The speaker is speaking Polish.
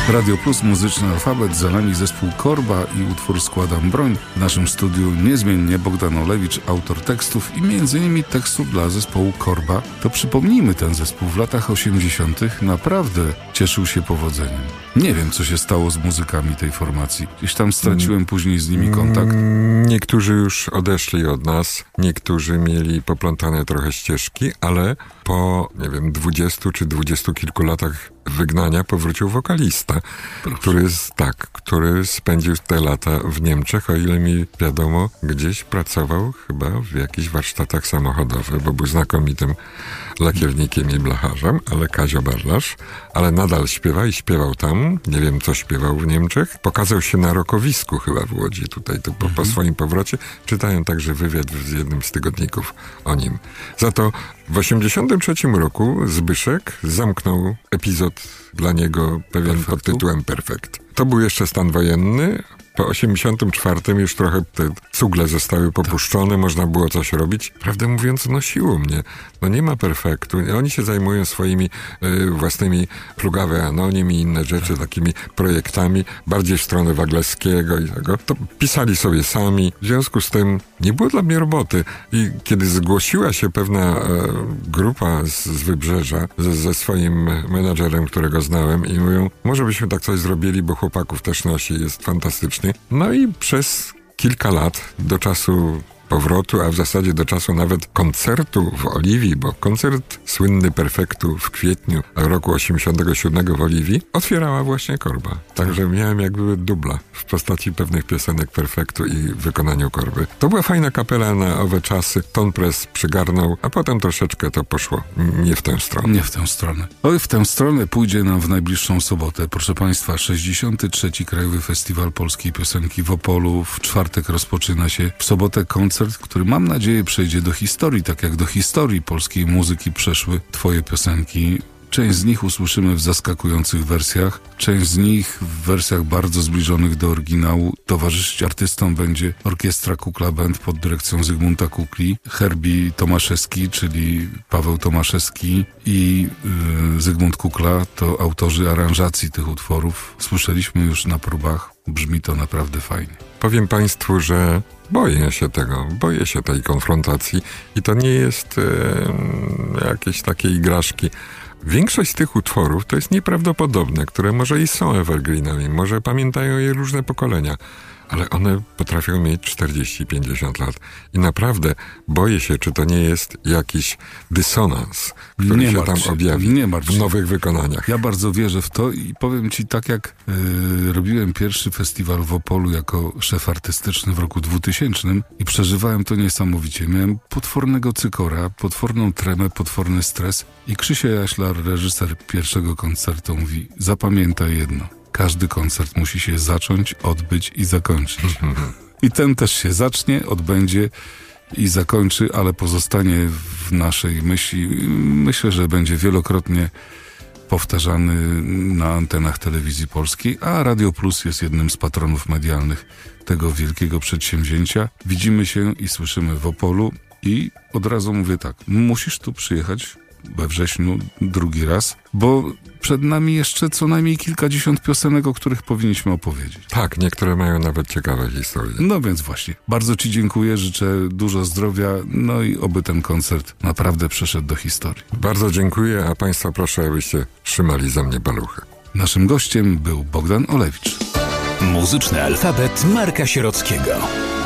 Radio Plus, muzyczny alfabet, za nami zespół Korba i utwór Składam broń. W naszym studiu niezmiennie Bogdan Olewicz, autor tekstów i m.in. tekstów dla zespołu Korba. To przypomnijmy, ten zespół w latach 80. naprawdę cieszył się powodzeniem. Nie wiem, co się stało z muzykami tej formacji. Gdzieś tam straciłem później z nimi kontakt. Niektórzy już odeszli od nas, niektórzy mieli poplątane trochę ścieżki, ale po, 20 czy 20 kilku latach wygnania powrócił wokalista, który spędził te lata w Niemczech, o ile mi wiadomo, gdzieś pracował chyba w jakichś warsztatach samochodowych, bo był znakomitym lakiewnikiem i blacharzem, ale Kazio Barlasz, ale nadal śpiewa i śpiewał tam, nie wiem co śpiewał w Niemczech, pokazał się na rokowisku chyba w Łodzi tutaj, to po swoim powrocie, czytałem także wywiad w jednym z tygodników o nim. Za to w 1983 roku Zbyszek zamknął epizod dla niego pewien pod tytułem Perfekt. To był jeszcze stan wojenny. Po 1984 już trochę te cugle zostały popuszczone, można było coś robić. Prawdę mówiąc, nosiło mnie. No nie ma perfektu. Oni się zajmują swoimi własnymi Plugawe Anonim i inne rzeczy, takimi projektami, bardziej w stronę Wagleskiego i tego. To pisali sobie sami. W związku z tym nie było dla mnie roboty. I kiedy zgłosiła się pewna grupa z Wybrzeża ze swoim menadżerem, którego znałem i mówią, może byśmy tak coś zrobili, bo chłopaków też nosi, jest fantastycznie. No i przez kilka lat do czasu powrotu, a w zasadzie do czasu nawet koncertu w Oliwii, bo koncert słynny Perfektu w kwietniu roku 87 w Oliwii otwierała właśnie Korba. Także miałem jakby dubla w postaci pewnych piosenek Perfektu i w wykonaniu Korby. To była fajna kapela na owe czasy. Ton Press przygarnął, a potem troszeczkę to poszło nie w tę stronę. Nie w tę stronę. Oj, w tę stronę pójdzie nam w najbliższą sobotę. Proszę Państwa, 63. Krajowy Festiwal Polskiej Piosenki w Opolu. W czwartek rozpoczyna się, w sobotę koncert, który mam nadzieję przejdzie do historii, tak jak do historii polskiej muzyki przeszły Twoje piosenki. Część z nich usłyszymy w zaskakujących wersjach, część z nich w wersjach bardzo zbliżonych do oryginału. Towarzyszyć artystom będzie Orkiestra Kukla Band pod dyrekcją Zygmunta Kukli, Herbie Tomaszewski, czyli Paweł Tomaszewski i Zygmunt Kukla to autorzy aranżacji tych utworów. Słyszeliśmy już na próbach, brzmi to naprawdę fajnie. Powiem Państwu, że boję się tej konfrontacji i to nie jest jakieś takie igraszki. Większość z tych utworów to jest nieprawdopodobne, które może i są evergreenami, może pamiętają je różne pokolenia, ale one potrafią mieć 40-50 lat. I naprawdę boję się, czy to nie jest jakiś dysonans, który się tam objawi w nowych wykonaniach. Ja bardzo wierzę w to i powiem Ci, tak jak robiłem pierwszy festiwal w Opolu jako szef artystyczny w roku 2000 i przeżywałem to niesamowicie. Miałem potwornego cykora, potworną tremę, potworny stres i Krzysia Jaślar, reżyser pierwszego koncertu, mówi: zapamiętaj jedno. Każdy koncert musi się zacząć, odbyć i zakończyć. I ten też się zacznie, odbędzie i zakończy, ale pozostanie w naszej myśli. Myślę, że będzie wielokrotnie powtarzany na antenach telewizji polskiej, a Radio Plus jest jednym z patronów medialnych tego wielkiego przedsięwzięcia. Widzimy się i słyszymy w Opolu i od razu mówię tak, musisz tu przyjechać we wrześniu drugi raz, bo przed nami jeszcze co najmniej kilkadziesiąt piosenek, o których powinniśmy opowiedzieć. Tak, niektóre mają nawet ciekawe historie. No więc właśnie, bardzo Ci dziękuję, życzę dużo zdrowia, no i oby ten koncert naprawdę przeszedł do historii. Bardzo dziękuję, a Państwa proszę, abyście trzymali za mnie paluchy. Naszym gościem był Bogdan Olewicz. Muzyczny alfabet Marka Sierockiego.